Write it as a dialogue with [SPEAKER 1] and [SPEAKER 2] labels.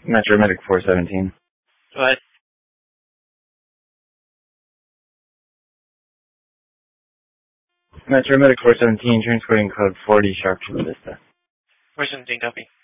[SPEAKER 1] Metro Medic 417.
[SPEAKER 2] Go ahead.
[SPEAKER 1] Metro Medic 417, transporting code 40 Sharp to Vista.
[SPEAKER 2] 417, copy.